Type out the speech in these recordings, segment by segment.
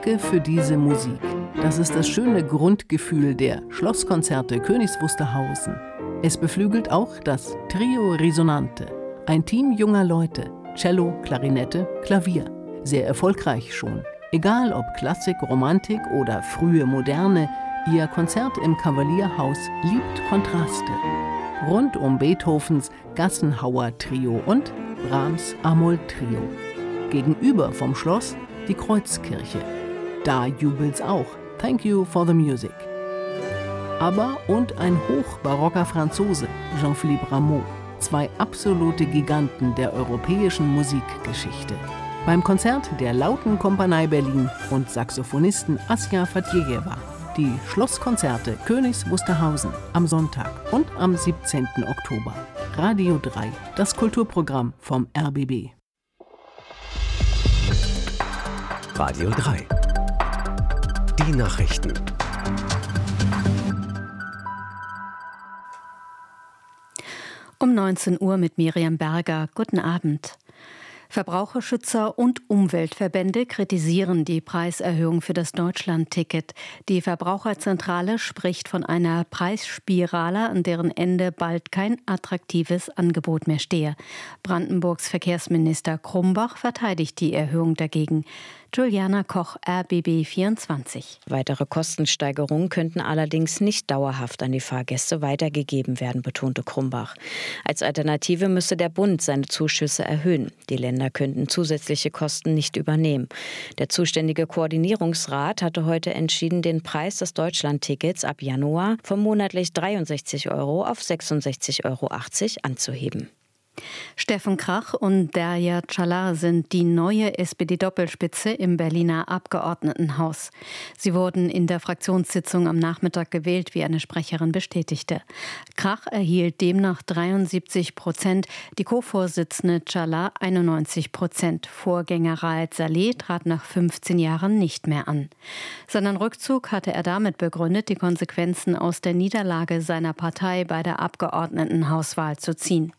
Für diese Musik. Das ist das schöne Grundgefühl der Schlosskonzerte Königs Wusterhausen. Es beflügelt auch das Trio Risonante, ein Team junger Leute, Cello, Klarinette, Klavier. Sehr erfolgreich schon. Egal ob Klassik, Romantik oder frühe Moderne, ihr Konzert im Kavalierhaus liebt Kontraste. Rund um Beethovens Gassenhauer Trio und Brahms Amol-Trio. Gegenüber vom Schloss die Kreuzkirche. Da jubelt's auch. Thank you for the music. Aber und ein hochbarocker Franzose, Jean-Philippe Rameau. Zwei absolute Giganten der europäischen Musikgeschichte. Beim Konzert der Lauten Kompanie Berlin und Saxophonisten Asja Fatjejewa. Die Schlosskonzerte Königs Wusterhausen am Sonntag und am 17. Oktober. Radio 3, das Kulturprogramm vom RBB. Radio 3. Die Nachrichten. Um 19 Uhr mit Miriam Berger. Guten Abend. Verbraucherschützer und Umweltverbände kritisieren die Preiserhöhung für das Deutschland-Ticket. Die Verbraucherzentrale spricht von einer Preisspirale, an deren Ende bald kein attraktives Angebot mehr stehe. Brandenburgs Verkehrsminister Krumbach verteidigt die Erhöhung dagegen. Juliana Koch, RBB 24. Weitere Kostensteigerungen könnten allerdings nicht dauerhaft an die Fahrgäste weitergegeben werden, betonte Krumbach. Als Alternative müsse der Bund seine Zuschüsse erhöhen. Die Länder könnten zusätzliche Kosten nicht übernehmen. Der zuständige Koordinierungsrat hatte heute entschieden, den Preis des Deutschlandtickets ab Januar von monatlich 63 € auf 66,80 € anzuheben. Steffen Krach und Derya Çalar sind die neue SPD-Doppelspitze im Berliner Abgeordnetenhaus. Sie wurden in der Fraktionssitzung am Nachmittag gewählt, wie eine Sprecherin bestätigte. Krach erhielt demnach 73%, die Co-Vorsitzende Çalar 91%. Vorgänger Raed Saleh trat nach 15 Jahren nicht mehr an. Seinen Rückzug hatte er damit begründet, die Konsequenzen aus der Niederlage seiner Partei bei der Abgeordnetenhauswahl zu ziehen.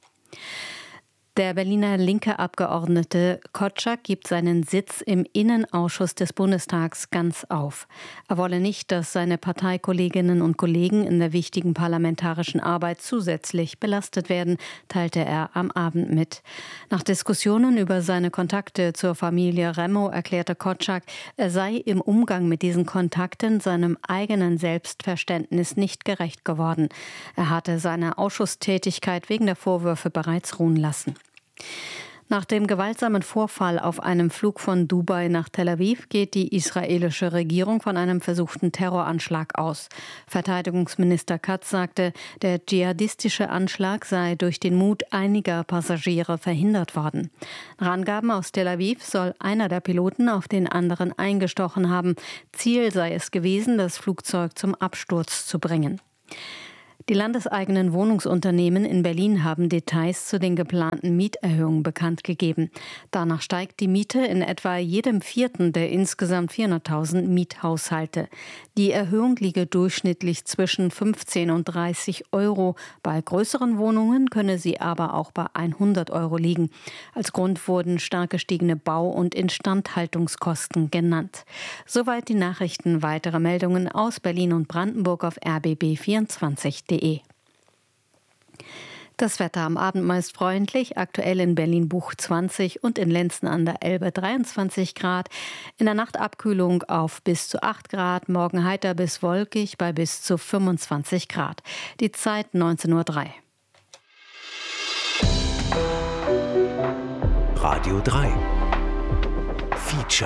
Der Berliner linke Abgeordnete Kotschak gibt seinen Sitz im Innenausschuss des Bundestags ganz auf. Er wolle nicht, dass seine Parteikolleginnen und Kollegen in der wichtigen parlamentarischen Arbeit zusätzlich belastet werden, teilte er am Abend mit. Nach Diskussionen über seine Kontakte zur Familie Remo erklärte Kotschak, er sei im Umgang mit diesen Kontakten seinem eigenen Selbstverständnis nicht gerecht geworden. Er hatte seine Ausschusstätigkeit wegen der Vorwürfe bereits ruhen lassen. Nach dem gewaltsamen Vorfall auf einem Flug von Dubai nach Tel Aviv geht die israelische Regierung von einem versuchten Terroranschlag aus. Verteidigungsminister Katz sagte, der dschihadistische Anschlag sei durch den Mut einiger Passagiere verhindert worden. Nach Angaben aus Tel Aviv soll einer der Piloten auf den anderen eingestochen haben. Ziel sei es gewesen, das Flugzeug zum Absturz zu bringen. Die landeseigenen Wohnungsunternehmen in Berlin haben Details zu den geplanten Mieterhöhungen bekannt gegeben. Danach steigt die Miete in etwa jedem vierten der insgesamt 400.000 Miethaushalte. Die Erhöhung liege durchschnittlich zwischen 15 und 30 €. Bei größeren Wohnungen könne sie aber auch bei 100 € liegen. Als Grund wurden stark gestiegene Bau- und Instandhaltungskosten genannt. Soweit die Nachrichten. Weitere Meldungen aus Berlin und Brandenburg auf rbb24.de. Das Wetter am Abend meist freundlich, aktuell in Berlin-Buch 20 und in Lenzen an der Elbe 23 Grad. In der Nacht Abkühlung auf bis zu 8 Grad, morgen heiter bis wolkig bei bis zu 25 Grad. Die Zeit 19:03 Uhr. Radio 3. Feature.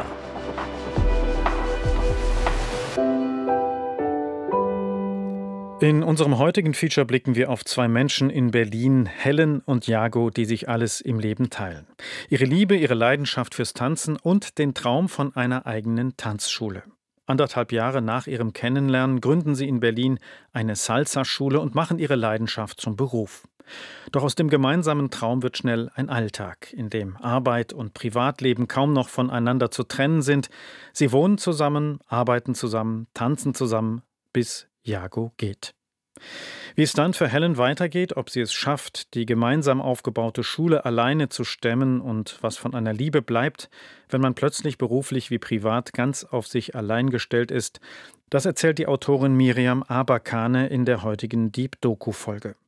In unserem heutigen Feature blicken wir auf zwei Menschen in Berlin, Helen und Jago, die sich alles im Leben teilen. Ihre Liebe, ihre Leidenschaft fürs Tanzen und den Traum von einer eigenen Tanzschule. 1,5 Jahre nach ihrem Kennenlernen gründen sie in Berlin eine Salsa-Schule und machen ihre Leidenschaft zum Beruf. Doch aus dem gemeinsamen Traum wird schnell ein Alltag, in dem Arbeit und Privatleben kaum noch voneinander zu trennen sind. Sie wohnen zusammen, arbeiten zusammen, tanzen zusammen, bis Jago geht. Wie es dann für Helen weitergeht, ob sie es schafft, die gemeinsam aufgebaute Schule alleine zu stemmen und was von einer Liebe bleibt, wenn man plötzlich beruflich wie privat ganz auf sich allein gestellt ist, das erzählt die Autorin Miriam Abakane in der heutigen Deep-Doku-Folge.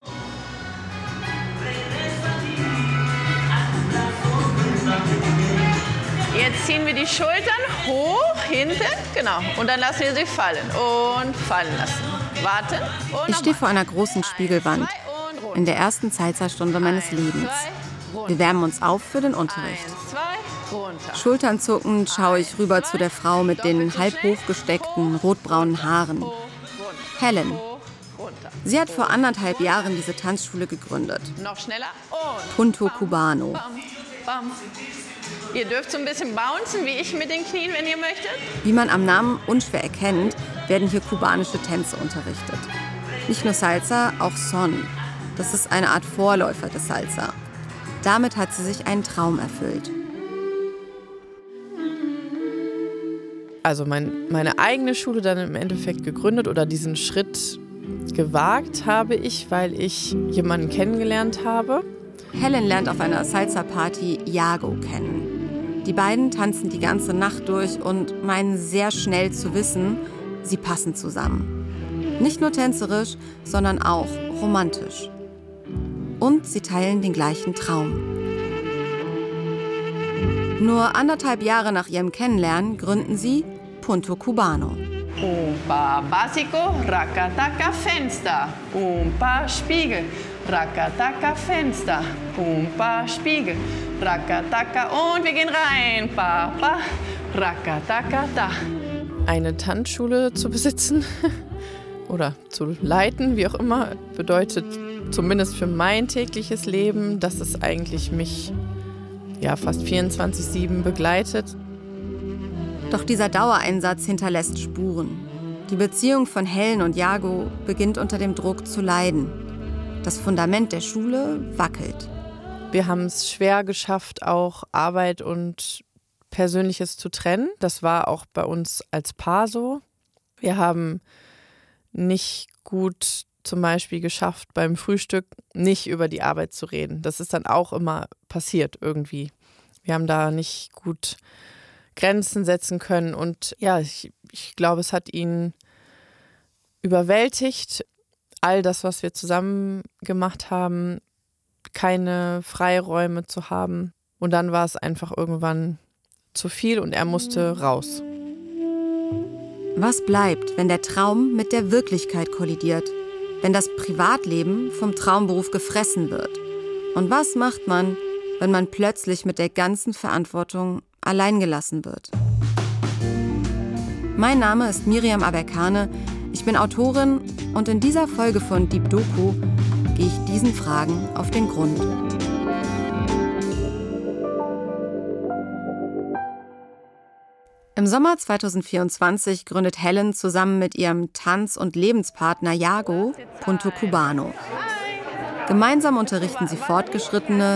Jetzt ziehen wir die Schultern hoch, hinten, genau. Und dann lassen wir sie fallen und fallen lassen. Warten. Und ich stehe vor einer großen Spiegelwand in der ersten Salsa-Stunde meines Lebens. Wir wärmen uns auf für den Unterricht. Schultern zuckend schaue ich rüber zu der Frau mit den halb hochgesteckten, rotbraunen Haaren. Helen. Sie hat vor 1,5 Jahren diese Tanzschule gegründet. Noch schneller. Und Punto Cubano. bam. Ihr dürft so ein bisschen bouncen, wie ich mit den Knien, wenn ihr möchtet. Wie man am Namen unschwer erkennt, werden hier kubanische Tänze unterrichtet. Nicht nur Salsa, auch Son. Das ist eine Art Vorläufer des Salsa. Damit hat sie sich einen Traum erfüllt. Also meine eigene Schule dann im Endeffekt gegründet oder diesen Schritt gewagt habe ich, weil ich jemanden kennengelernt habe. Helen lernt auf einer Salsa-Party Yago kennen. Die beiden tanzen die ganze Nacht durch und meinen sehr schnell zu wissen, sie passen zusammen. Nicht nur tänzerisch, sondern auch romantisch. Und sie teilen den gleichen Traum. Nur 1,5 Jahre nach ihrem Kennenlernen gründen sie Punto Cubano. Un paar básico, racataca, Fenster. Un paar Spiegel, racataca, Fenster. Un paar Spiegel, racataca. Und wir gehen rein. Papa, racataca, da. Eine Tanzschule zu besitzen oder zu leiten, wie auch immer, bedeutet zumindest für mein tägliches Leben, dass es eigentlich mich fast 24/7 begleitet. Doch dieser Dauereinsatz hinterlässt Spuren. Die Beziehung von Helen und Yago beginnt unter dem Druck zu leiden. Das Fundament der Schule wackelt. Wir haben es schwer geschafft, auch Arbeit und Persönliches zu trennen. Das war auch bei uns als Paar so. Wir haben nicht gut zum Beispiel geschafft, beim Frühstück nicht über die Arbeit zu reden. Das ist dann auch immer passiert irgendwie. Wir haben da nicht gut Grenzen setzen können und ich glaube, es hat ihn überwältigt, all das, was wir zusammen gemacht haben, keine Freiräume zu haben. Und dann war es einfach irgendwann zu viel und er musste raus. Was bleibt, wenn der Traum mit der Wirklichkeit kollidiert? Wenn das Privatleben vom Traumberuf gefressen wird? Und was macht man, wenn man plötzlich mit der ganzen Verantwortung allein gelassen wird? Mein Name ist Miriam Abakane, ich bin Autorin und in dieser Folge von Deep Doku gehe ich diesen Fragen auf den Grund. Im Sommer 2024 gründet Helen zusammen mit ihrem Tanz- und Lebenspartner Yago Punto Cubano. Gemeinsam unterrichten sie Fortgeschrittene